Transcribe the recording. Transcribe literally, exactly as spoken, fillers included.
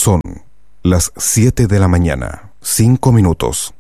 Son las siete de la mañana, cinco minutos.